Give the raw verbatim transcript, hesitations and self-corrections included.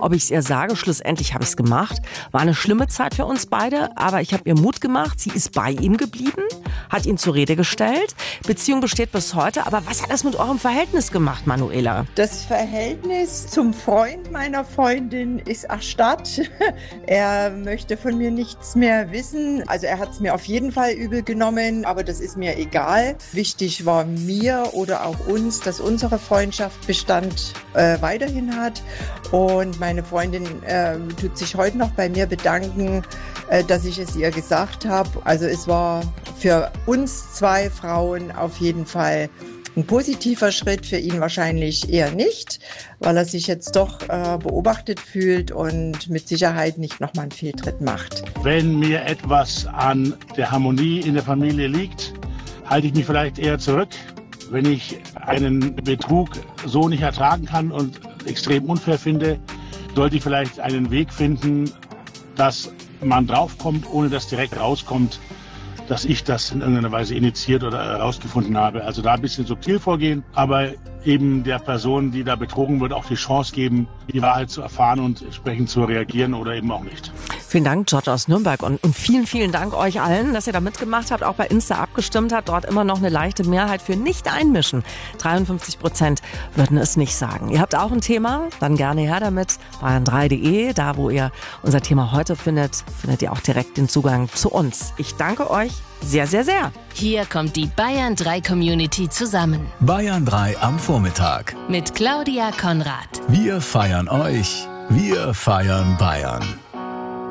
ob ich es ihr sage. Schlussendlich habe ich es gemacht. War eine schlimme Zeit für uns beide, aber ich habe ihr Mut gemacht. Sie ist bei ihm geblieben, hat ihn zur Rede gestellt. Beziehung besteht bis heute. Aber was hat das mit eurem Verhältnis gemacht, Manuela? Das Verhältnis zum Freund meiner Freundin ist erstarrt. Er möchte von mir nichts mehr wissen. Also er hat es mir auf jeden Fall übel genommen, aber das ist mir egal. Wichtig war mir oder auch uns, dass unsere Freundschaft Bestand äh, weiterhin hat. Und meine Freundin äh, tut sich heute noch bei mir bedanken, äh, dass ich es ihr gesagt habe. Also es war für uns zwei Frauen auf jeden Fall ein positiver Schritt, für ihn wahrscheinlich eher nicht, weil er sich jetzt doch äh, beobachtet fühlt und mit Sicherheit nicht nochmal einen Fehltritt macht. Wenn mir etwas an der Harmonie in der Familie liegt, halte ich mich vielleicht eher zurück. Wenn ich einen Betrug so nicht ertragen kann und extrem unfair finde, sollte ich vielleicht einen Weg finden, dass man draufkommt, ohne dass direkt rauskommt, dass ich das in irgendeiner Weise initiiert oder herausgefunden habe. Also da ein bisschen subtil vorgehen, aber eben der Person, die da betrogen wird, auch die Chance geben, die Wahrheit zu erfahren und entsprechend zu reagieren oder eben auch nicht. Vielen Dank, George aus Nürnberg. Und, und vielen, vielen Dank euch allen, dass ihr da mitgemacht habt, auch bei Insta abgestimmt habt. Dort immer noch eine leichte Mehrheit für nicht einmischen. dreiundfünfzig Prozent würden es nicht sagen. Ihr habt auch ein Thema? Dann gerne her damit. bayern drei punkt de, da wo ihr unser Thema heute findet, findet ihr auch direkt den Zugang zu uns. Ich danke euch sehr, sehr, sehr. Hier kommt die Bayern drei Community zusammen. Bayern drei am Vormittag. Mit Claudia Konrad. Wir feiern euch. Wir feiern Bayern.